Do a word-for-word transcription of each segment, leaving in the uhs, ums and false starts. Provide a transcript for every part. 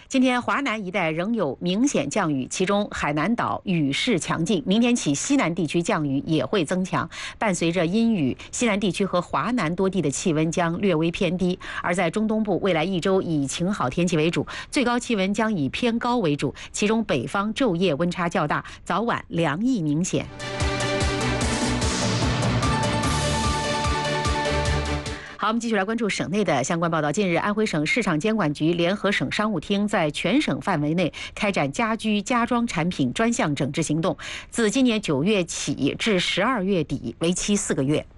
今天华南一带仍有明显降雨，其中海南岛雨势强劲。明天起，西南地区降雨也会增强，伴随着阴雨，西南地区和华南多地的气温将略微偏低。而在中东部，未来一周以晴好天气为主，最高气温将以偏高为主，其中北方昼夜温差较大，早晚凉意明显。好，我们继续来关注省内的相关报道。近日，安徽省市场监管局联合省商务厅在全省范围内开展家居家装产品专项整治行动，自今年九月起至十二月底，为期四个月。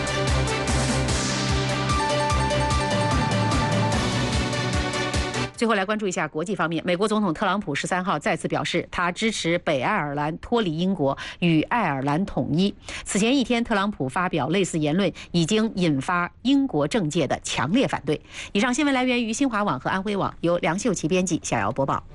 最后来关注一下国际方面，美国总统特朗普十三号再次表示，他支持北爱尔兰脱离英国，与爱尔兰统一。此前一天，特朗普发表类似言论，已经引发英国政界的强烈反对。以上新闻来源于新华网和安徽网，由梁秀琪编辑，小姚播报。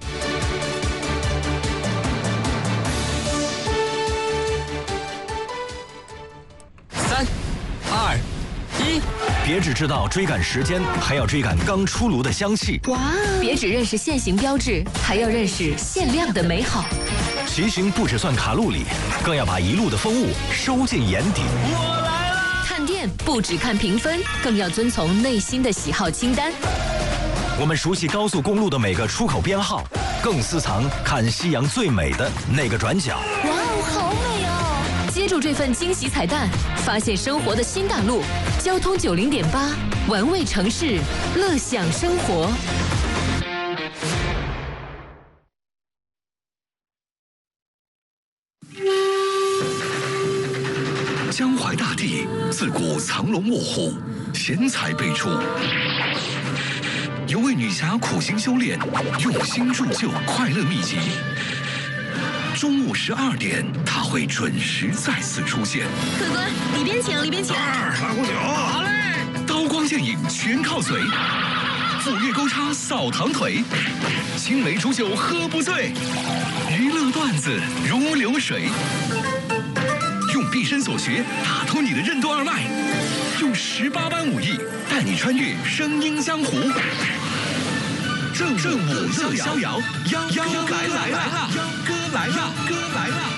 三、二、一。 别只知道追赶时间，还要追赶刚出炉的香气。 哇！别只认识现行标志，还要认识限量的美好。 骑行不只算卡路里，更要把一路的风物收进眼底。 我来了！ 看店不只看评分，更要遵从内心的喜好清单。 我们熟悉高速公路的每个出口编号，更私藏看夕阳最美的那个转角。 哇哦，好美哦！接住这份惊喜彩蛋，发现生活的新大陆。交通九零点八，玩味城市，乐享生活。 江淮大地自古藏龙卧虎，贤才辈出。有位女侠苦心修炼，用心铸就快乐秘籍。中午十二点，她会准时再次出现。 客官，里边请，里边请。 二来壶酒。好嘞。刀光剑影全靠嘴，斧钺钩叉扫堂腿，青梅煮酒喝不醉，娱乐段子如流水。用毕生所学打通你的任督二脉，用十八般武艺带你穿越声音江湖。正正午乐逍遥，幺幺哥来来了，幺哥来了，哥来了。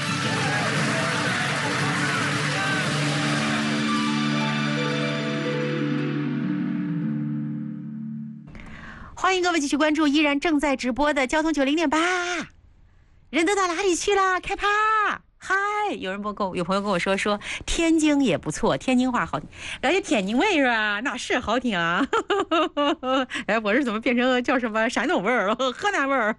欢迎各位继续关注依然正在直播的交通九零点八。人都到哪里去了？开趴！嗨，有人播购，有朋友跟我说说天津也不错，天津话好听，了解天津味是吧？那是好听啊！哎，我是怎么变成叫什么山东味儿了？河南味儿？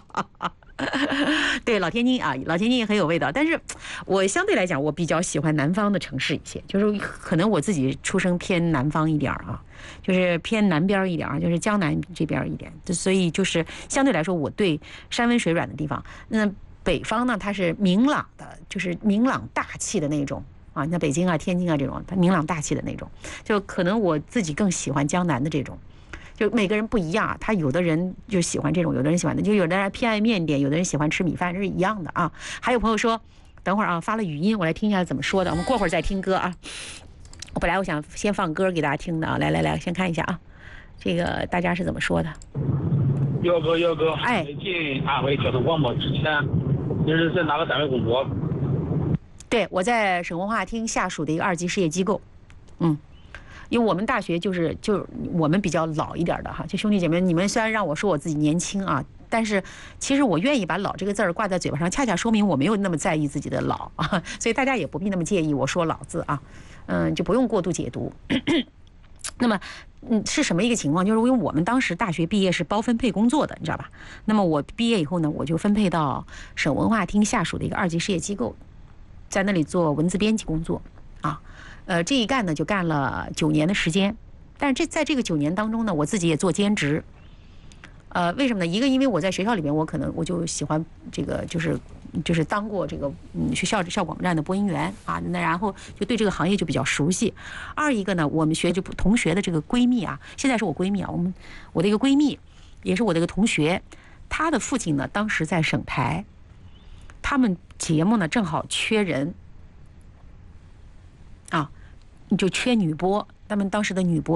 对，老天津啊，老天津也很有味道。但是我相对来讲，我比较喜欢南方的城市一些，就是可能我自己出生偏南方一点啊，就是偏南边一点啊，就是江南这边一点，所以就是相对来说，我对山温水软的地方，那北方呢，它是明朗的，就是明朗大气的那种啊，你像北京啊、天津啊这种，它明朗大气的那种，就可能我自己更喜欢江南的这种。就每个人不一样，他有的人就喜欢这种，有的人喜欢的，就有的人偏爱面点，有的人喜欢吃米饭，这是一样的啊。还有朋友说，等会儿啊发了语音，我来听一下怎么说的，我们过会儿再听歌啊。我本来我想先放歌给大家听的啊，来来来，先看一下啊，这个大家是怎么说的。 耀哥，耀哥， 哎， 进安徽交通广播之前，你是在哪个单位工作？ 对，我在省文化厅下属的一个二级事业机构，嗯。因为我们大学就是就是我们比较老一点的哈，就兄弟姐妹，你们虽然让我说我自己年轻啊，但是其实我愿意把老这个字儿挂在嘴巴上，恰恰说明我没有那么在意自己的老啊，所以大家也不必那么介意我说老字啊，嗯，就不用过度解读。那么，嗯，是什么一个情况？就是因为我们当时大学毕业是包分配工作的，你知道吧？那么我毕业以后呢，我就分配到省文化厅下属的一个二级事业机构，在那里做文字编辑工作啊。呃，这一干呢就干了九年的时间，但是这在这个九年当中呢，我自己也做兼职。呃，为什么呢？一个因为我在学校里面，我可能我就喜欢这个，就是就是当过这个嗯学校校广站的播音员啊，那然后就对这个行业就比较熟悉。二一个呢，我们学就同学的这个闺蜜啊，现在是我闺蜜啊，我们我的一个闺蜜，也是我的一个同学，她的父亲呢当时在省台，他们节目呢正好缺人。啊，就缺女播，他们当时的女播